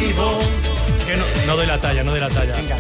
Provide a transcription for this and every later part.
vivo. Que no doy la talla. Venga.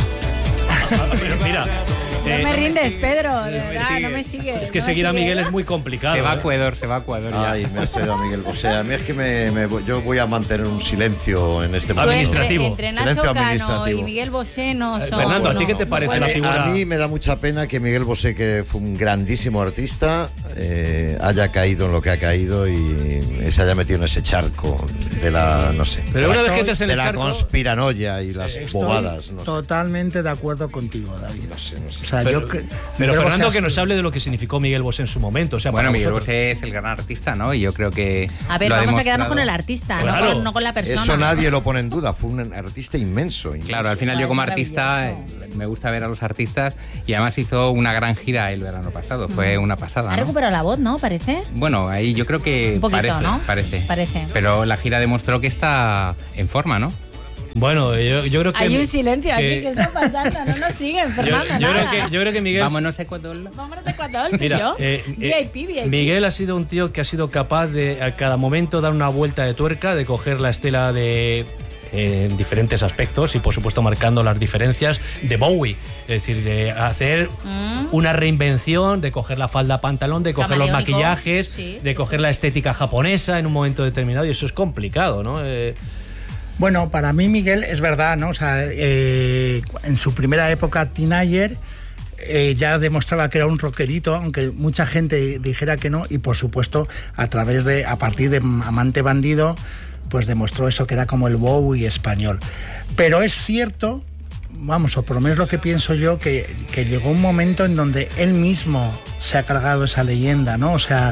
Mira. No me rindes, Pedro, de verdad, no me sigues. Es que no seguir a me Miguel sigues. es muy complicado. Se va a Ecuador ya. Ay, me has traído a Miguel Bosé. A mí es que yo voy a mantener un silencio en este momento. Administrativo. Entre Nacho Silencio Cano administrativo. y Miguel Bosé no son... Fernando, ¿a ti qué te no, parece bueno, la figura? A mí me da mucha pena que Miguel Bosé, que fue un grandísimo artista, haya caído en lo que ha caído y se haya metido en ese charco de la, no sé, Pero una vez que entres en de el la charco... conspiranoia y las bobadas. No sé. Totalmente de acuerdo contigo, David. No sé. O sea, Pero Fernando, que nos nos hable de lo que significó Miguel Bosé en su momento. O sea, Bueno, para Miguel vosotros. Bosé es el gran artista, ¿no? Y yo creo que A ver, lo ha vamos a quedarnos demostrado. con el artista, Claro. no con la persona. Eso nadie lo pone en duda. Fue un artista inmenso. Claro, al final yo como artista me gusta ver a los artistas y además hizo una gran gira el verano pasado. Fue una pasada, Ha ¿no? recuperado la voz, ¿no? Parece. Bueno, ahí yo creo que Un poquito, ¿no? parece. Parece. Pero la gira demostró que está en forma, ¿no? Bueno, yo creo que... Hay un silencio aquí, que- ¿qué está pasando? No nos siguen, Fernando, nada. yo creo que Miguel... Vámonos a Ecuador. Vámonos a Ecuador, tú y Mira, yo. VIP. Miguel ha sido un tío que ha sido capaz de a cada momento dar una vuelta de tuerca, de coger la estela de en diferentes aspectos y por supuesto marcando las diferencias de Bowie, es decir, de hacer una reinvención, de coger la falda pantalón, de coger los Camaleónico, maquillajes, sí, de coger la estética japonesa en un momento determinado, y eso es complicado, ¿no? Bueno, para mí Miguel es verdad, ¿no? O sea, en su primera época teenager ya demostraba que era un rockerito, aunque mucha gente dijera que no, y por supuesto a partir de Amante Bandido, pues demostró eso, que era como el Bowie español. Pero es cierto, vamos, o por lo menos lo que pienso yo, que llegó un momento en donde él mismo se ha cargado esa leyenda, ¿no? O sea,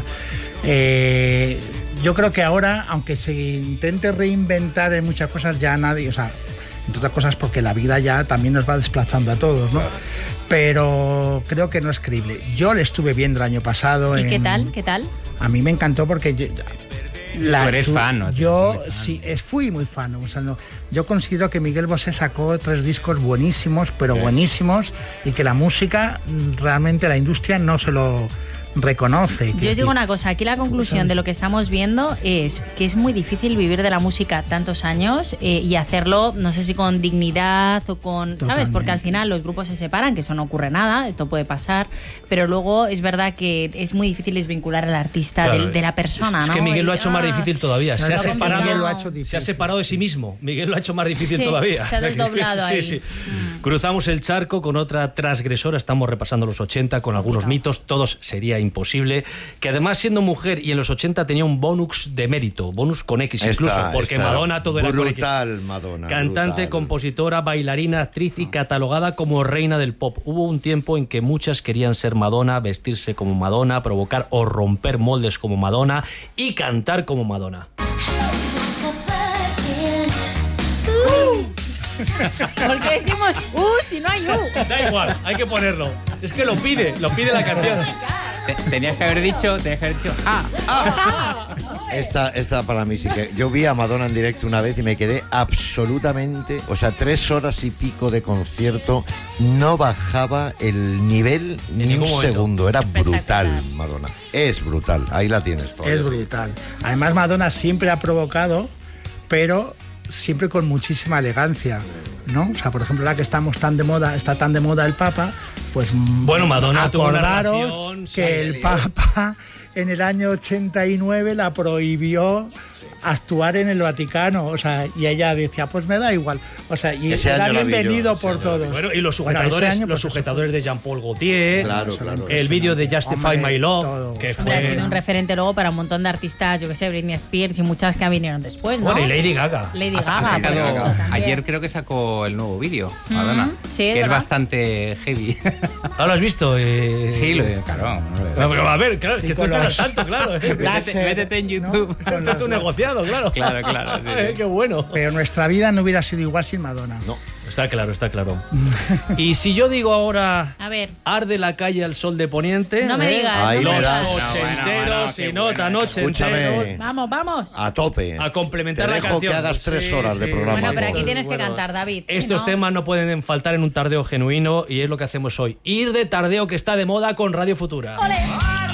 yo creo que ahora, aunque se intente reinventar en muchas cosas, ya nadie, o sea, entre otras cosas porque la vida ya también nos va desplazando a todos, ¿no? Pero creo que no es creíble. Yo le estuve viendo el año pasado. ¿Y qué tal? ¿Qué tal? A mí me encantó porque Tú eres fan, ¿no? Yo sí, fui muy fan. O sea, yo considero que Miguel Bosé sacó 3 discos buenísimos, pero buenísimos, y que la música, realmente la industria no se lo reconoce. Yo os digo una cosa, aquí la conclusión de lo que estamos viendo es que es muy difícil vivir de la música tantos años y hacerlo, no sé si con dignidad o con, ¿sabes? Totalmente. Porque al final los grupos se separan, que eso no ocurre nada, esto puede pasar, pero luego es verdad que es muy difícil desvincular al artista Claro, de la persona, es ¿no? que Miguel lo ha Y, hecho más difícil todavía. Claro, Miguel lo ha hecho Se difícil. ha separado de sí mismo. Miguel lo ha hecho más difícil Sí, todavía. se ha desdoblado ahí. Sí. Cruzamos el charco con otra transgresora. Estamos repasando los 80 con algunos mitos. Todos sería imposible. Que además, siendo mujer y en los 80 tenía un bonus de mérito. Bonus con X incluso. Porque Madonna todo era con X. Brutal, Madonna. Cantante, brutal. compositora, bailarina, actriz y catalogada como reina del pop. Hubo un tiempo en que muchas querían ser Madonna, vestirse como Madonna, provocar o romper moldes como Madonna y cantar como Madonna. ¿Por qué decimos si no hay Da igual, hay que ponerlo. Es que lo pide la canción. Tenías que haber dicho, Esta para mí sí que... Yo vi a Madonna en directo una vez y me quedé absolutamente... O sea, 3 horas y pico de concierto, no bajaba el nivel ni ningún un momento. segundo. Era Espectacular. brutal, Madonna. Es brutal, ahí la tienes todavía. Es brutal. Además, Madonna siempre ha provocado, pero siempre con muchísima elegancia, ¿no? O sea, por ejemplo, ahora que está tan de moda el Papa, pues Bueno, Madonna tuvo una acordaros relación, que sí, el Papa en el año 89 la prohibió actuar en el Vaticano, o sea, y ella decía, pues me da igual, o sea, y Ese era año la vi yo, bienvenido ese por año la vi. todos. Bueno, y los Bueno, sujetadores, ese año, los pues, sujetadores de Jean-Paul Gaultier, Claro, claro. el vídeo de Justify Hombre, My Love, todo. que Hombre, ha sido fue... un referente luego para un montón de artistas, yo que sé, Britney Spears y muchas que vinieron después, ¿no? Bueno, y Lady Gaga. Lady Ha Gaga, sacado- por ejemplo, también. ayer creo que sacó el nuevo vídeo, Madonna, sí, es que es verdad. bastante heavy. ¿Ah, lo has visto? Sí, claro. Pero, a ver, claro, es Sí, que tú con estás al los- tanto, claro. Métete en YouTube. Esto es un negociado, claro. Claro, sí, sí. Qué bueno. Pero nuestra vida no hubiera sido igual sin Madonna. No. Está claro, está claro. Y si yo digo ahora, A ver, arde la calle al sol de poniente... no me digas, Ahí no me me Los das. digas. ochenteros qué y notan buena, ochenteros. Escúchame. Vamos. A tope. A complementar Te la dejo canción. que hagas 3 horas de programa. Bueno, pero Vamos. aquí tienes que Bueno, cantar, David. si Estos no- temas no pueden faltar en un tardeo genuino y es lo que hacemos hoy. Ir de tardeo, que está de moda con Radio Futura. ¡Ole!